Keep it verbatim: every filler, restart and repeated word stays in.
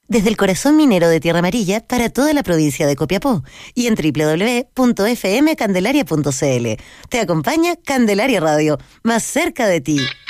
Desde el corazón minero de Tierra Amarilla para toda la provincia de Copiapó y en doble u doble u doble u punto f m candelaria punto c l. Te acompaña Candelaria Radio, más cerca de ti.